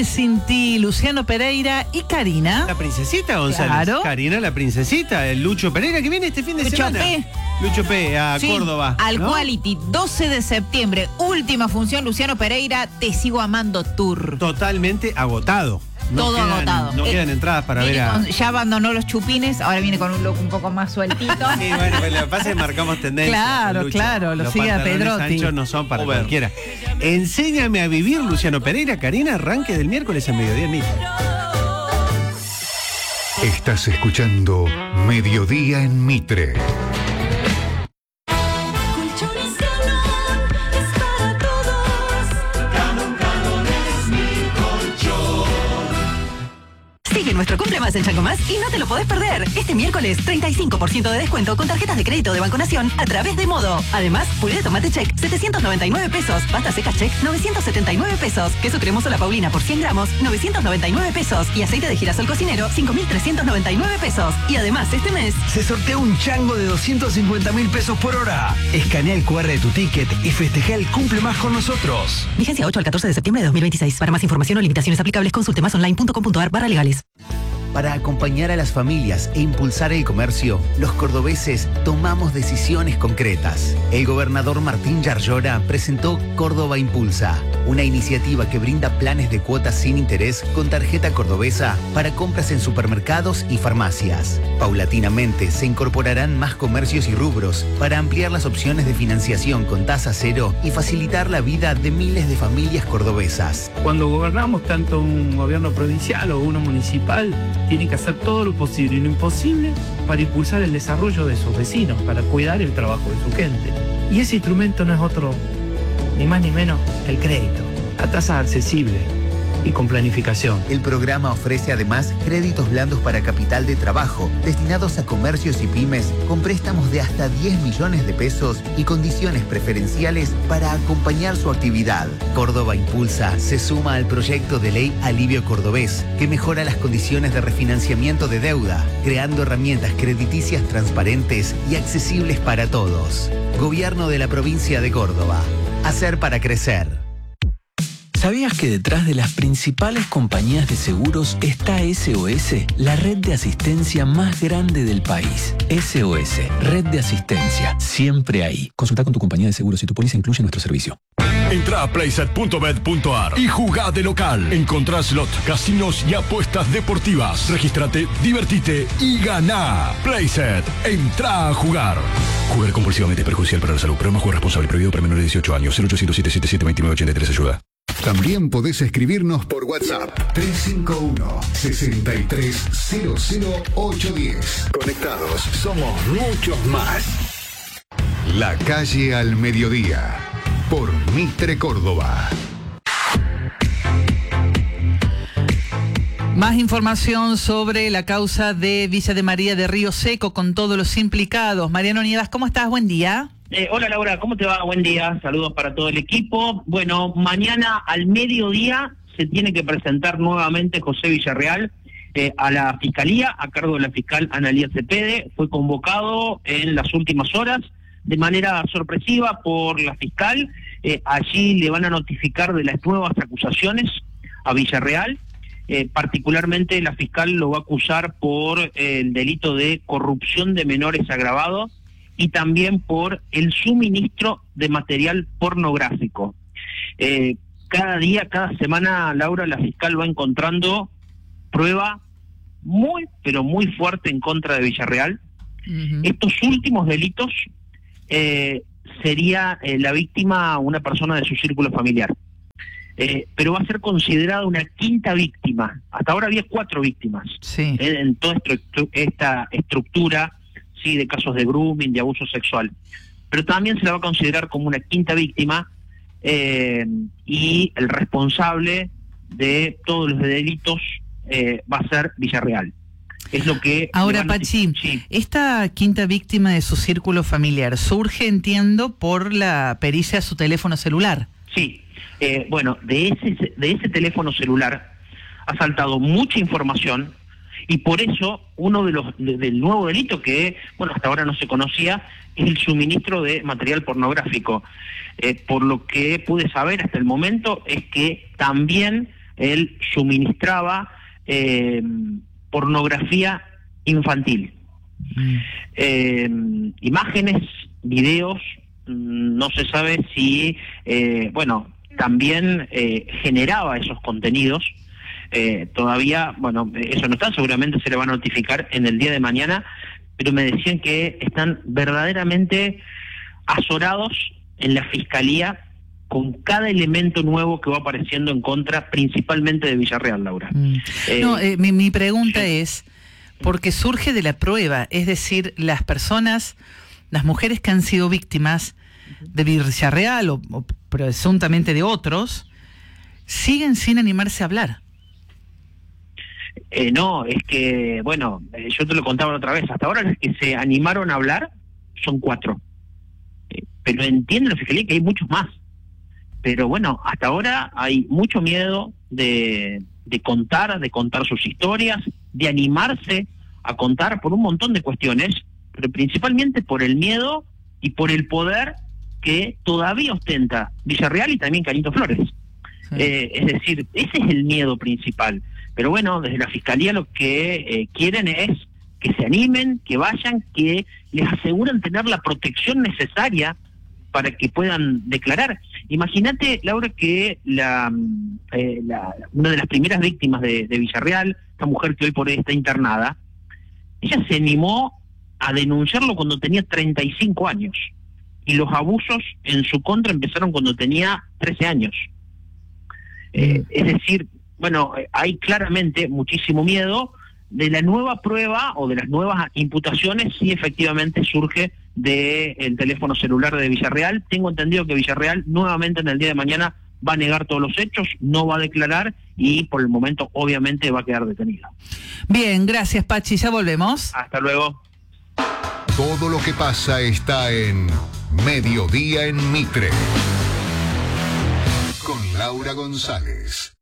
Sin ti, Luciano Pereira y Karina. La princesita, González. Claro. Karina, la princesita. El Lucho Pereira, que viene este fin de semana. Lucho P. a Sí, Córdoba. Al ¿no? Quality, 12 de septiembre, última función, Luciano Pereira, Te Sigo Amando Tour. Totalmente agotado. Todo agotado. No quedan entradas para ver a... Ya abandonó los chupines, ahora viene con un look un poco más sueltito. Sí, bueno, pues lo que pasa es que marcamos tendencia. Claro, Lucho. claro, lo Los sigue a pantalones Pedrotti. anchos no son para cualquiera. Enséñame a vivir, Luciano Pereira. Karina, arranque del miércoles a mediodía en Mitre. Estás escuchando Mediodía en Mitre. Colchones Galón es para todos. Galón es mi colchón. Sigue nuestro Cumple Más en Chango Más y no te lo podés perder. Este miércoles, 35% de descuento con tarjetas de crédito de Banco Nación a través de Modo. Además, puré de tomate check, 799 pesos. Pasta seca check, 979 pesos. Queso cremoso La Paulina por 100 gramos, 999 pesos. Y aceite de girasol cocinero, 5.399 pesos. Y además, este mes... se sortea un chango de 250.000 pesos por hora. Escanea el QR de tu ticket y festeja el Cumple Más con nosotros. Vigencia 8 al 14 de septiembre de 2026. Para más información o limitaciones aplicables, consulte masonline.com.ar/legales. Para acompañar a las familias e impulsar el comercio, los cordobeses tomamos decisiones concretas. El gobernador Martín Yarlora presentó Córdoba Impulsa, una iniciativa que brinda planes de cuotas sin interés con tarjeta cordobesa para compras en supermercados y farmacias. Paulatinamente se incorporarán más comercios y rubros para ampliar las opciones de financiación con tasa cero y facilitar la vida de miles de familias cordobesas. Cuando gobernamos tanto un gobierno provincial o uno municipal, tienen que hacer todo lo posible y lo imposible para impulsar el desarrollo de sus vecinos, para cuidar el trabajo de su gente. Y ese instrumento no es otro, ni más ni menos, el crédito, a tasa accesible y con planificación. El programa ofrece además créditos blandos para capital de trabajo, destinados a comercios y pymes, con préstamos de hasta 10 millones de pesos y condiciones preferenciales para acompañar su actividad. Córdoba Impulsa se suma al proyecto de ley Alivio Cordobés, que mejora las condiciones de refinanciamiento de deuda, creando herramientas crediticias transparentes y accesibles para todos. Gobierno de la provincia de Córdoba. Hacer para crecer. ¿Sabías que detrás de las principales compañías de seguros está SOS, la red de asistencia más grande del país? SOS, red de asistencia, siempre ahí. Consulta con tu compañía de seguros si tu póliza incluye nuestro servicio. Entra a playset.bet.ar y jugá de local. Encontrá slot, casinos y apuestas deportivas. Regístrate, divertite y ganá. Playset, entrá a jugar. Jugar compulsivamente es perjudicial para la salud. Programa Juego Responsable, prohibido para menores de 18 años. 0800 777 2983 ayuda. También podés escribirnos por WhatsApp 351-6300-810. Conectados, somos muchos más. La calle al mediodía, por Mitre Córdoba. Más información sobre la causa de Villa de María de Río Seco con todos los implicados. Mariano Nievas, ¿cómo estás? Buen día. Hola Laura, ¿cómo te va? Buen día, saludos para todo el equipo. Bueno, mañana al mediodía se tiene que presentar nuevamente José Villarreal a la Fiscalía, a cargo de la fiscal Analía Cepede. Fue convocado en las últimas horas de manera sorpresiva por la fiscal. Allí le van a notificar de las nuevas acusaciones a Villarreal. Particularmente la fiscal lo va a acusar por el delito de corrupción de menores agravado y también por el suministro de material pornográfico. Cada día, cada semana, Laura, la fiscal va encontrando prueba muy, pero muy fuerte en contra de Villarreal. Estos últimos delitos sería la víctima una persona de su círculo familiar. Pero va a ser considerada una quinta víctima. Hasta ahora había 4 víctimas en toda esta estructura, sí, de casos de grooming, de abuso sexual. Pero también se la va a considerar como una quinta víctima y el responsable de todos los delitos va a ser Villarreal. Es lo que... Ahora, Pachi, esta quinta víctima de su círculo familiar surge, entiendo, por la pericia de su teléfono celular. Sí, bueno, de ese teléfono celular ha saltado mucha información y por eso uno de los del nuevo delito que, bueno, hasta ahora no se conocía, es el suministro de material pornográfico. Por lo que pude saber hasta el momento es que también él suministraba pornografía infantil. Imágenes, videos, no se sabe si, también generaba esos contenidos. Todavía, eso no está, seguramente se le va a notificar en el día de mañana, pero me decían que están verdaderamente azorados en la Fiscalía con cada elemento nuevo que va apareciendo en contra, principalmente de Villarreal, Laura. Mi pregunta es, porque surge de la prueba, es decir, las mujeres que han sido víctimas de Villarreal o presuntamente de otros, siguen sin animarse a hablar. No, es que, yo te lo contaba la otra vez, hasta ahora las que se animaron a hablar son 4. Pero entiendo la Fiscalía que hay muchos más. Pero hasta ahora hay mucho miedo de contar sus historias, de animarse a contar por un montón de cuestiones, pero principalmente por el miedo y por el poder que todavía ostenta Villarreal y también Canito Flores. Sí. Es decir, ese es el miedo principal. Pero desde la Fiscalía lo que quieren es que se animen, que vayan, que les aseguren tener la protección necesaria para que puedan declarar. Imagínate, Laura, que una de las primeras víctimas de Villarreal, esta mujer que hoy por hoy está internada, ella se animó a denunciarlo cuando tenía 35 años. Y los abusos en su contra empezaron cuando tenía 13 años. Es decir, hay claramente muchísimo miedo. De la nueva prueba o de las nuevas imputaciones, sí efectivamente surge del teléfono celular de Villarreal. Tengo entendido que Villarreal nuevamente en el día de mañana va a negar todos los hechos, no va a declarar y por el momento obviamente va a quedar detenido. Bien, gracias Pachi, ya volvemos. Hasta luego. Todo lo que pasa está en Mediodía en Mitre. Con Laura González.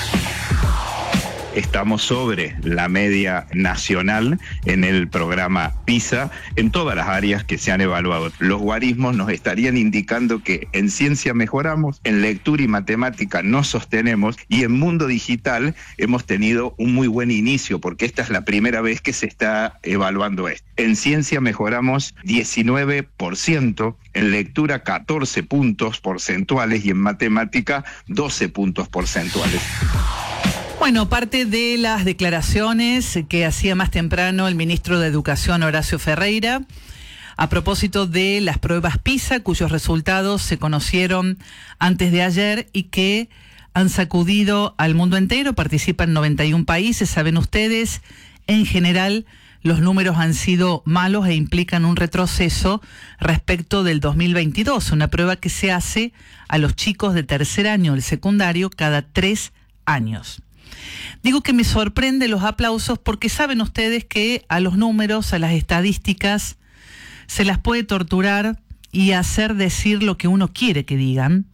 Estamos sobre la media nacional en el programa PISA en todas las áreas que se han evaluado. Los guarismos nos estarían indicando que en ciencia mejoramos, en lectura y matemática nos sostenemos y en mundo digital hemos tenido un muy buen inicio porque esta es la primera vez que se está evaluando esto. En ciencia mejoramos 19%, en lectura 14 puntos porcentuales y en matemática 12 puntos porcentuales. Parte de las declaraciones que hacía más temprano el ministro de Educación, Horacio Ferreira, a propósito de las pruebas PISA, cuyos resultados se conocieron antes de ayer y que han sacudido al mundo entero. Participan 91 países, saben ustedes. En general, los números han sido malos e implican un retroceso respecto del 2022, una prueba que se hace a los chicos de tercer año del secundario cada 3 años. Digo que me sorprende los aplausos porque saben ustedes que a los números, a las estadísticas, se las puede torturar y hacer decir lo que uno quiere que digan.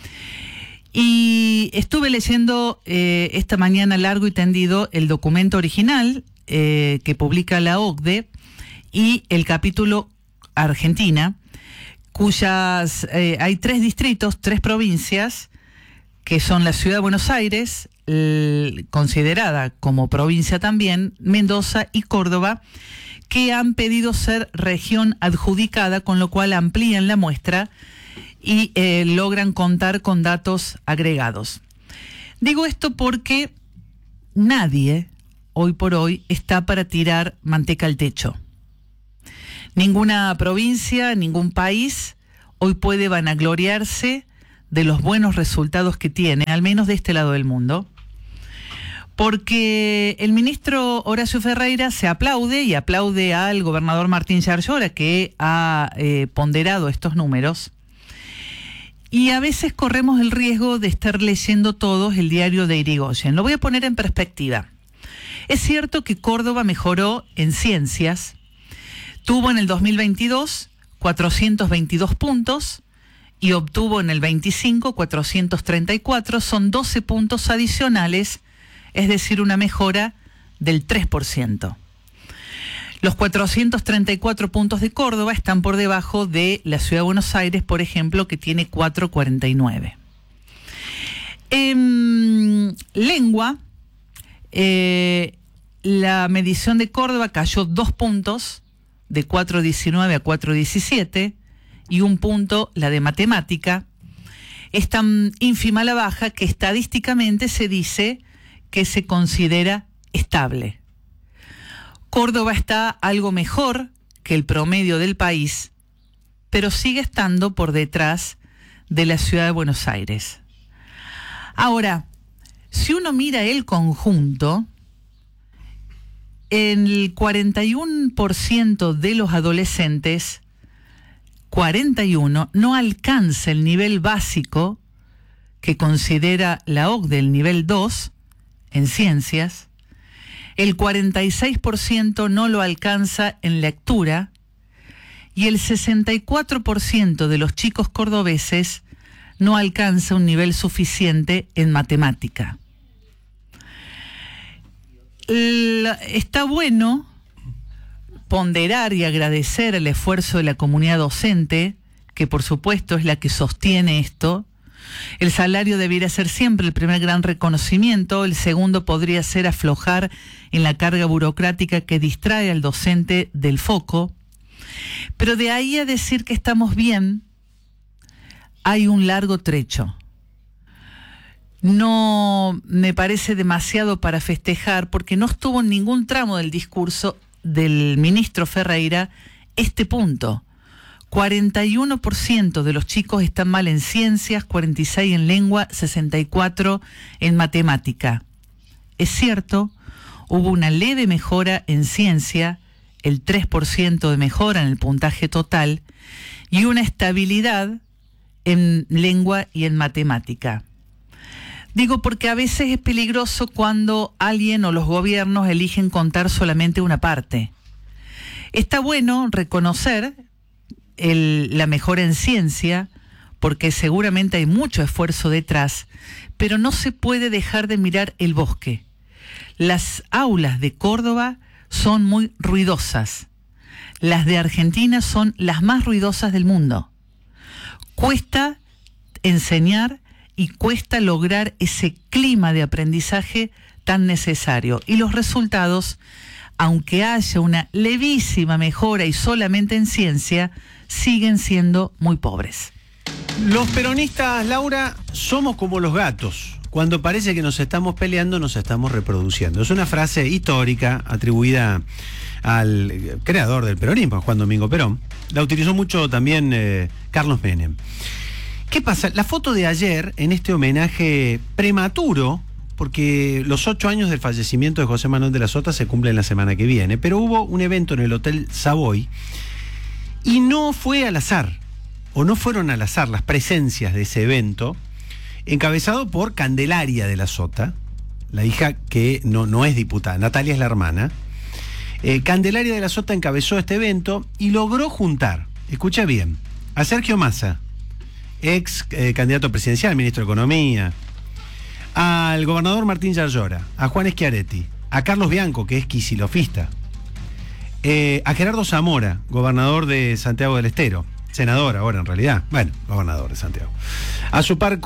Y estuve leyendo esta mañana largo y tendido el documento original que publica la OCDE y el capítulo Argentina, cuyas hay 3 distritos, 3 provincias, que son la Ciudad de Buenos Aires, considerada como provincia también, Mendoza y Córdoba, que han pedido ser región adjudicada, con lo cual amplían la muestra y logran contar con datos agregados. Digo esto porque nadie, hoy por hoy, está para tirar manteca al techo. Ninguna provincia, ningún país hoy puede vanagloriarse de los buenos resultados que tiene, al menos de este lado del mundo, porque el ministro Horacio Ferreira se aplaude y aplaude al gobernador Martín Yarlora, que ha ponderado estos números, y a veces corremos el riesgo de estar leyendo todos el diario de Irigoyen. Lo voy a poner en perspectiva. Es cierto que Córdoba mejoró en ciencias, tuvo en el 2022 422 puntos, y obtuvo en el 25 434, son 12 puntos adicionales, es decir, una mejora del 3%. Los 434 puntos de Córdoba están por debajo de la Ciudad de Buenos Aires, por ejemplo, que tiene 449. En lengua, la medición de Córdoba cayó 2 puntos, de 4.19 a 4.17, y 1 punto la de matemática. Es tan ínfima la baja que estadísticamente se dice que se considera estable. Córdoba está algo mejor que el promedio del país, pero sigue estando por detrás de la ciudad de Buenos Aires. Ahora, si uno mira el conjunto, el 41% de los adolescentes, 41, no alcanza el nivel básico que considera la OCDE el nivel 2 en ciencias, el 46% no lo alcanza en lectura y el 64% de los chicos cordobeses no alcanza un nivel suficiente en matemática. Está bueno ponderar y agradecer el esfuerzo de la comunidad docente, que por supuesto es la que sostiene esto. El salario debiera ser siempre el primer gran reconocimiento, el segundo podría ser aflojar en la carga burocrática que distrae al docente del foco. Pero de ahí a decir que estamos bien, hay un largo trecho. No me parece demasiado para festejar porque no estuvo en ningún tramo del discurso del ministro Ferreira este punto. 41% de los chicos están mal en ciencias, 46% en lengua, 64% en matemática. Es cierto, hubo una leve mejora en ciencia, el 3% de mejora en el puntaje total y una estabilidad en lengua y en matemática. Digo porque a veces es peligroso cuando alguien o los gobiernos eligen contar solamente una parte. Está bueno reconocer la mejora en ciencia, porque seguramente hay mucho esfuerzo detrás, pero no se puede dejar de mirar el bosque. Las aulas de Córdoba son muy ruidosas. Las de Argentina son las más ruidosas del mundo. Cuesta enseñar y cuesta lograr ese clima de aprendizaje tan necesario. Y los resultados, aunque haya una levísima mejora y solamente en ciencia, siguen siendo muy pobres. Los peronistas, Laura, somos como los gatos. Cuando parece que nos estamos peleando, nos estamos reproduciendo. Es una frase histórica atribuida al creador del peronismo, Juan Domingo Perón. La utilizó mucho también Carlos Menem. ¿Qué pasa? La foto de ayer, en este homenaje prematuro, porque los 8 años del fallecimiento de José Manuel de la Sota se cumplen la semana que viene, pero hubo un evento en el Hotel Savoy y no fue al azar, o no fueron al azar las presencias de ese evento, encabezado por Candelaria de la Sota, la hija que no es diputada, Natalia es la hermana. Candelaria de la Sota encabezó este evento y logró juntar, escucha bien, a Sergio Massa, ex candidato presidencial, ministro de Economía, al gobernador Martín Yarlora, a Juan Schiaretti, a Carlos Bianco, que es quisilofista, a Gerardo Zamora, gobernador de Santiago del Estero, senador ahora en realidad, bueno, gobernador de Santiago, a su par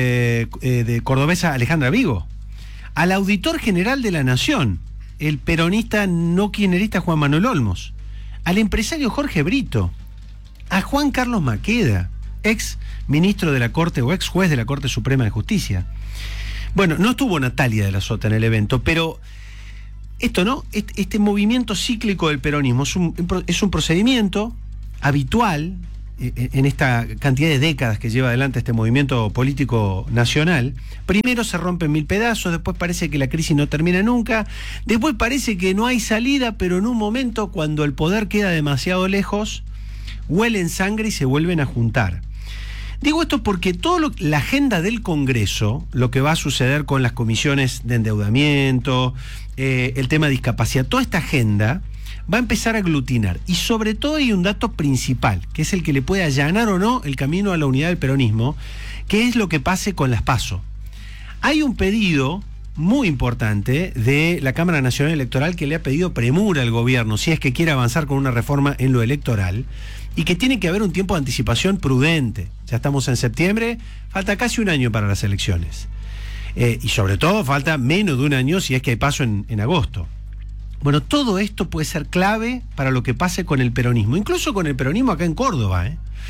de cordobesa Alejandra Vigo, al auditor general de la Nación, el peronista no kirchnerista Juan Manuel Olmos, al empresario Jorge Brito, a Juan Carlos Maqueda, ex ministro de la Corte o ex juez de la Corte Suprema de Justicia. Bueno, no estuvo Natalia de la Sota en el evento, pero esto, ¿no? Este movimiento cíclico del peronismo es un procedimiento habitual en esta cantidad de décadas que lleva adelante este movimiento político nacional. Primero se rompen 1000 pedazos, después parece que la crisis no termina nunca, después parece que no hay salida, pero en un momento cuando el poder queda demasiado lejos, huelen sangre y se vuelven a juntar. Digo esto porque la agenda del Congreso, lo que va a suceder con las comisiones de endeudamiento, el tema de discapacidad, toda esta agenda va a empezar a aglutinar. Y sobre todo hay un dato principal, que es el que le puede allanar o no el camino a la unidad del peronismo, que es lo que pase con las PASO. Hay un pedido muy importante de la Cámara Nacional Electoral que le ha pedido premura al gobierno, si es que quiere avanzar con una reforma en lo electoral, y que tiene que haber un tiempo de anticipación prudente. Ya estamos en septiembre, falta casi un año para las elecciones. Y sobre todo falta menos de un año si es que hay paso en agosto. Bueno, todo esto puede ser clave para lo que pase con el peronismo, incluso con el peronismo acá en Córdoba,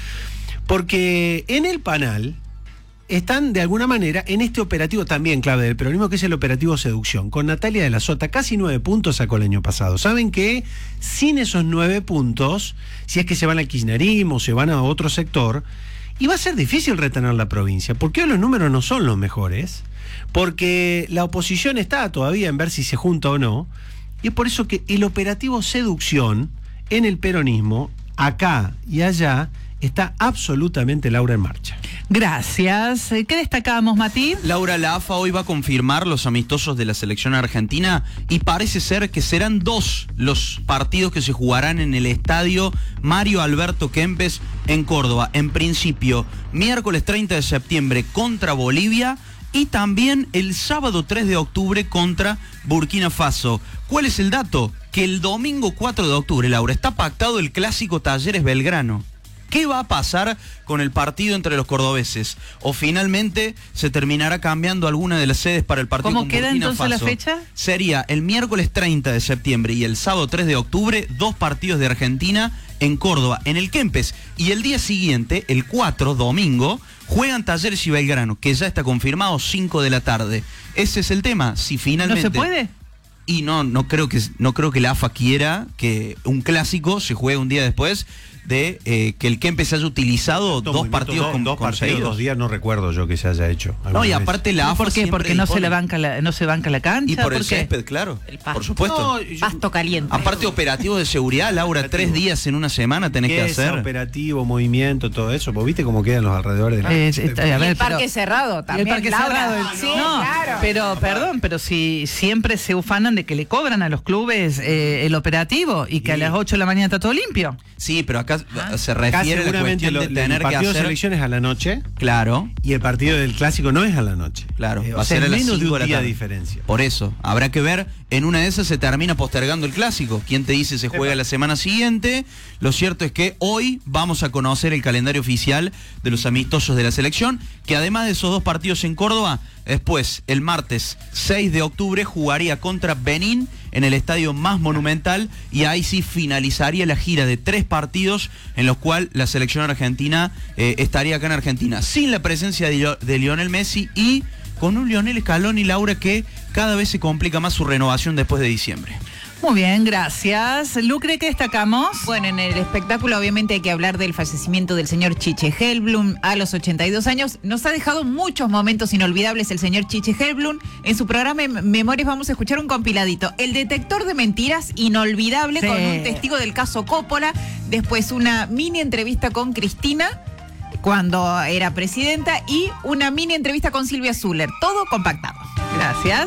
porque en el PANAL están de alguna manera en este operativo también clave del peronismo, que es el operativo Seducción, con Natalia de la Sota. Casi 9 puntos sacó el año pasado. Saben que sin esos 9 puntos, si es que se van al kirchnerismo, se van a otro sector, y va a ser difícil retener la provincia, porque hoy los números no son los mejores, porque la oposición está todavía en ver si se junta o no, y es por eso que el operativo Seducción en el peronismo, acá y allá, está absolutamente, Laura, en marcha. Gracias. ¿Qué destacamos, Mati? Laura, la AFA hoy va a confirmar los amistosos de la selección argentina y parece ser que serán 2 los partidos que se jugarán en el estadio Mario Alberto Kempes en Córdoba. En principio, miércoles 30 de septiembre contra Bolivia y también el sábado 3 de octubre contra Burkina Faso. ¿Cuál es el dato? Que el domingo 4 de octubre, Laura, está pactado el clásico Talleres Belgrano. ¿Qué va a pasar con el partido entre los cordobeses? ¿O finalmente se terminará cambiando alguna de las sedes para el partido con Burkina Faso? ¿Cómo queda entonces la fecha? Sería el miércoles 30 de septiembre y el sábado 3 de octubre, 2 partidos de Argentina en Córdoba, en el Kempes. Y el día siguiente, el 4, domingo, juegan Talleres y Belgrano, que ya está confirmado, 5 de la tarde. Ese es el tema, si finalmente... ¿No se puede? Y no creo que la AFA quiera que un clásico se juegue un día después de que el Kempes haya utilizado 2 partidos con 2 partidos, 2 días, no recuerdo yo que se haya hecho. No, y aparte la AFA ¿por qué? Porque no se banca la cancha. Y por el qué? césped, claro. Por supuesto. No, pasto caliente. Aparte operativo de seguridad, Laura, 3 días en una semana tenés que hacer. Operativo, movimiento, todo eso. ¿Vos viste cómo quedan los alrededores de la el parque cerrado también. El parque cerrado. Sí, no, claro. pero perdón, pero si siempre se ufanan de que le cobran a los clubes el operativo y que a las 8 de la mañana está todo limpio. Sí, pero acá se refiere a la cuestión de tener que hacer... El partido de selecciones a la noche. Claro. Y el partido del clásico no es a la noche. Claro, va a ser menos de un día de diferencia. Por eso, habrá que ver, en una de esas se termina postergando el clásico. ¿Quién te dice se juega la semana siguiente? Lo cierto es que hoy vamos a conocer el calendario oficial de los amistosos de la selección, que además de esos 2 partidos en Córdoba, después, el martes 6 de octubre, jugaría contra Benín en el estadio más monumental y ahí sí finalizaría la gira de 3 partidos en los cuales la selección argentina estaría acá en Argentina, sin la presencia de Lionel Messi y con un Lionel Scaloni, Laura, que cada vez se complica más su renovación después de diciembre. Muy bien, gracias. Lucre, ¿qué destacamos? Bueno, en el espectáculo obviamente hay que hablar del fallecimiento del señor Chiche Helblum a los 82 años. Nos ha dejado muchos momentos inolvidables el señor Chiche Helblum. En su programa Memorias vamos a escuchar un compiladito. El detector de mentiras, inolvidable, con un testigo del caso Coppola. Después una mini entrevista con Cristina cuando era presidenta y una mini entrevista con Silvia Zuller. Todo compactado. Gracias.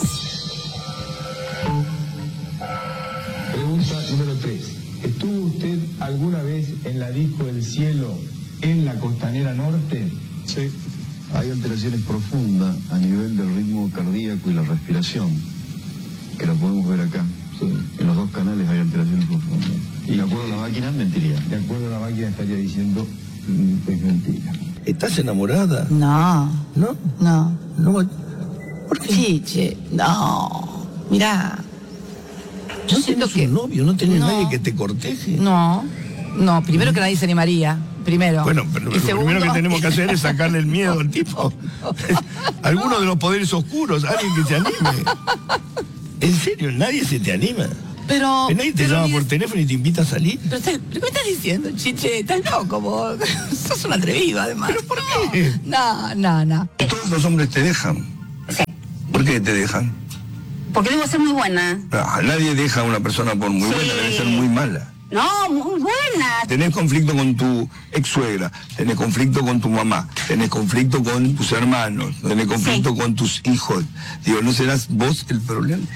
Pregunta número 3. ¿Estuvo usted alguna vez en la disco del cielo en la Costanera Norte? Sí. Hay alteraciones profundas a nivel del ritmo cardíaco y la respiración, que la podemos ver acá. Sí. En los 2 canales hay alteraciones profundas. Y de acuerdo a la máquina, mentiría. De acuerdo a la máquina estaría diciendo es mentira. ¿Estás enamorada? No. ¿No? No. No. ¿Por qué? Chiche, no. Mirá. Yo siento que... un novio, no tenés nadie que te corteje. No, primero que nadie se animaría. Primero. Bueno, pero lo primero que tenemos que hacer es sacarle el miedo al tipo. Alguno de los poderes oscuros, alguien que se anime. En serio, nadie se te anima. Pero nadie te llama por teléfono y te invita a salir. Pero ¿qué me estás diciendo, Chiche? Estás loco, vos. Sos un atrevido, además. ¿Pero por qué? No. Todos los hombres te dejan. Sí. ¿Por qué te dejan? Porque debo ser muy buena. Nadie deja a una persona por muy buena, debe ser muy mala. No, muy buena. Tenés conflicto con tu ex suegra, tenés conflicto con tu mamá, tenés conflicto con tus hermanos, tenés conflicto con tus hijos. Digo, ¿no serás vos el problema?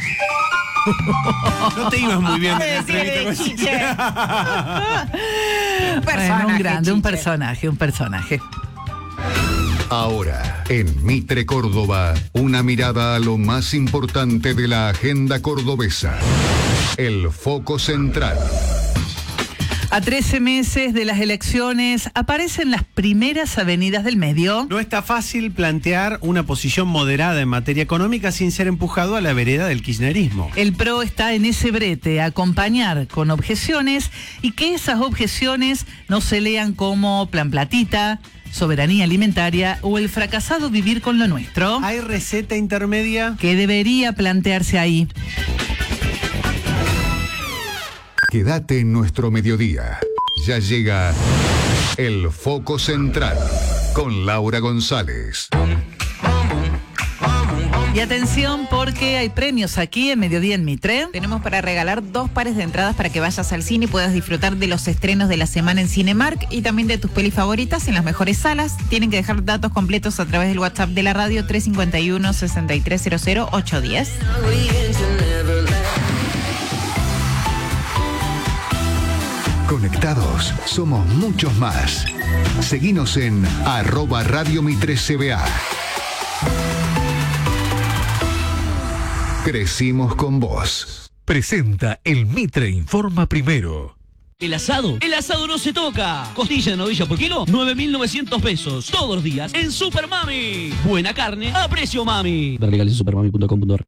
No te ibas muy bien de la entrevista con Chiche. Un grande, un personaje. Ahora, en Mitre Córdoba, una mirada a lo más importante de la agenda cordobesa. El foco central. A 13 meses de las elecciones aparecen las primeras avenidas del medio. No está fácil plantear una posición moderada en materia económica sin ser empujado a la vereda del kirchnerismo. El PRO está en ese brete, acompañar con objeciones y que esas objeciones no se lean como plan platita, soberanía alimentaria o el fracasado vivir con lo nuestro. ¿Hay receta intermedia? Que debería plantearse ahí. Quédate en nuestro mediodía. Ya llega el Foco Central con Laura González. Y atención porque hay premios aquí en Mediodía en Mitre. Tenemos para regalar 2 pares de entradas para que vayas al cine y puedas disfrutar de los estrenos de la semana en Cinemark y también de tus pelis favoritas en las mejores salas. Tienen que dejar datos completos a través del WhatsApp de la radio 351-6300-810. Conectados, somos muchos más. Seguinos en @Radio Mitre CBA. Crecimos con vos. Presenta el Mitre Informa Primero. El asado no se toca. Costilla de novilla por kilo, 9.900 pesos. Todos los días en Super Mami. Buena carne a precio mami. Ver legales en supermami.com.ar.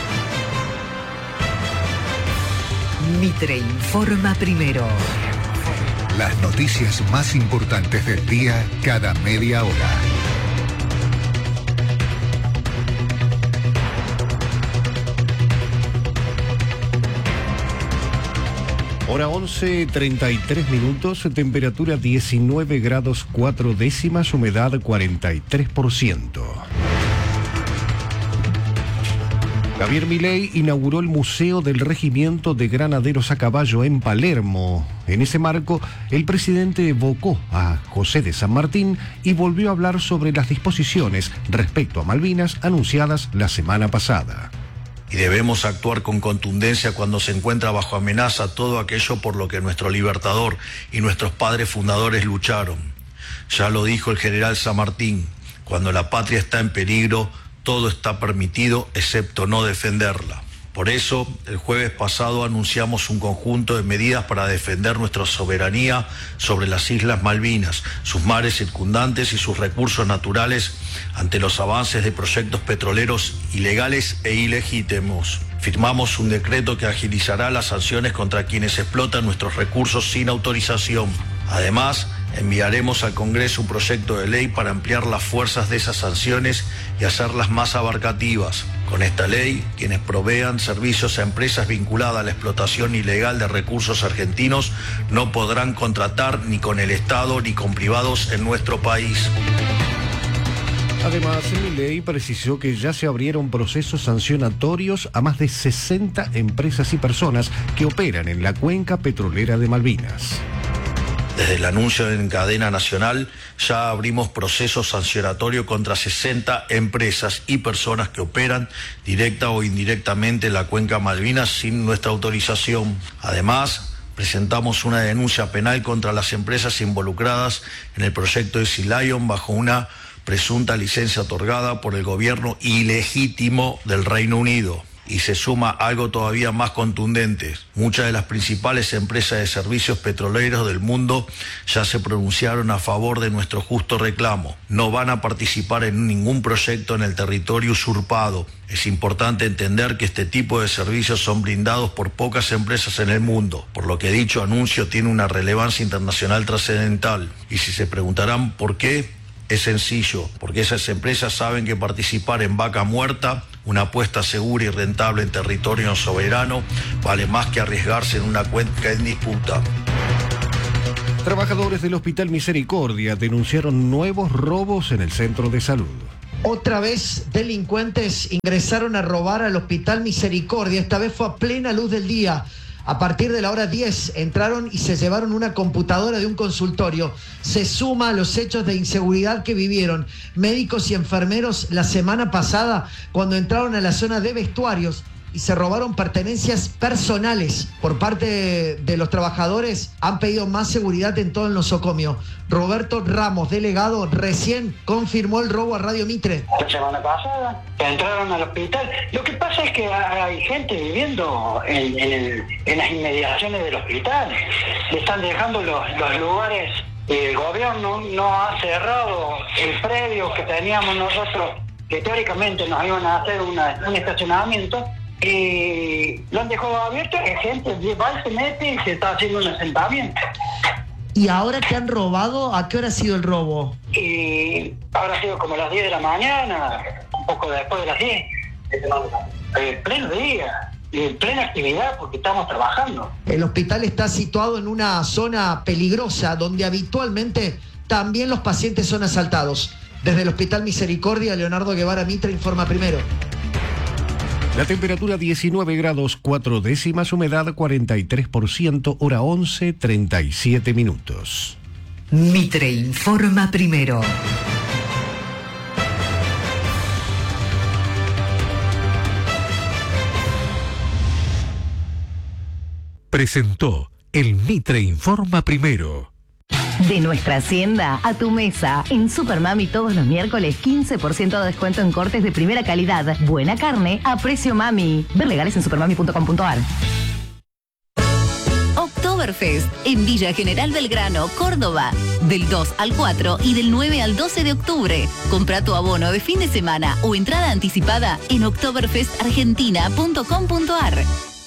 Mitre Informa Primero. Las noticias más importantes del día cada media hora. Hora 11, 33 minutos, temperatura 19 grados 4 décimas, humedad 43%. Javier Milei inauguró el Museo del Regimiento de Granaderos a Caballo en Palermo. En ese marco, el presidente evocó a José de San Martín y volvió a hablar sobre las disposiciones respecto a Malvinas anunciadas la semana pasada. Y debemos actuar con contundencia cuando se encuentra bajo amenaza todo aquello por lo que nuestro libertador y nuestros padres fundadores lucharon. Ya lo dijo el general San Martín, cuando la patria está en peligro, todo está permitido excepto no defenderla. Por eso, el jueves pasado anunciamos un conjunto de medidas para defender nuestra soberanía sobre las Islas Malvinas, sus mares circundantes y sus recursos naturales ante los avances de proyectos petroleros ilegales e ilegítimos. Firmamos un decreto que agilizará las sanciones contra quienes explotan nuestros recursos sin autorización. Además, enviaremos al Congreso un proyecto de ley para ampliar las fuerzas de esas sanciones y hacerlas más abarcativas. Con esta ley, quienes provean servicios a empresas vinculadas a la explotación ilegal de recursos argentinos no podrán contratar ni con el Estado ni con privados en nuestro país. Además, Milei precisó que ya se abrieron procesos sancionatorios a más de 60 empresas y personas que operan en la cuenca petrolera de Malvinas. Desde el anuncio en cadena nacional, ya abrimos procesos sancionatorios contra 60 empresas y personas que operan directa o indirectamente en la cuenca Malvinas sin nuestra autorización. Además, presentamos una denuncia penal contra las empresas involucradas en el proyecto de Sea Lion bajo una presunta licencia otorgada por el gobierno ilegítimo del Reino Unido. Y se suma algo todavía más contundente. Muchas de las principales empresas de servicios petroleros del mundo ya se pronunciaron a favor de nuestro justo reclamo. No van a participar en ningún proyecto en el territorio usurpado. Es importante entender que este tipo de servicios son brindados por pocas empresas en el mundo, por lo que dicho anuncio tiene una relevancia internacional trascendental. Y si se preguntarán por qué, es sencillo, porque esas empresas saben que participar en vaca muerta, una apuesta segura y rentable en territorio soberano, vale más que arriesgarse en una cuenca en disputa. Trabajadores del Hospital Misericordia denunciaron nuevos robos en el centro de salud. Otra vez delincuentes ingresaron a robar al Hospital Misericordia, esta vez fue a plena luz del día. A partir de la hora 10 entraron y se llevaron una computadora de un consultorio. Se suma a los hechos de inseguridad que vivieron médicos y enfermeros la semana pasada cuando entraron a la zona de vestuarios y se robaron pertenencias personales. Por parte de los trabajadores han pedido más seguridad en todo el nosocomio. Roberto Ramos, delegado, recién confirmó el robo a Radio Mitre. La semana pasada entraron al hospital. Lo que pasa es que hay gente viviendo en las inmediaciones del hospital. Le están dejando los lugares. El gobierno no ha cerrado el predio que teníamos nosotros, que teóricamente nos iban a hacer un estacionamiento, y lo han dejado abierto, y gente va, se mete y se está haciendo un asentamiento. ¿Y ahora que han robado, a qué hora ha sido el robo? Y habrá sido como las 10 de la mañana, un poco después de las 10. Pleno día. En plena actividad porque estamos trabajando. El hospital está situado en una zona peligrosa donde habitualmente también los pacientes son asaltados. Desde el Hospital Misericordia, Leonardo Guevara Mitre informa primero. La temperatura 19 grados 4 décimas, humedad 43%, hora 11, 37 minutos. Mitre informa primero. Presentó el Mitre Informa Primero. De nuestra hacienda a tu mesa. En Supermami todos los miércoles 15% de descuento en cortes de primera calidad. Buena carne a precio mami. Ver legales en supermami.com.ar. Oktoberfest en Villa General Belgrano, Córdoba. Del 2 al 4 y del 9 al 12 de octubre. Compra tu abono de fin de semana o entrada anticipada en oktoberfestargentina.com.ar.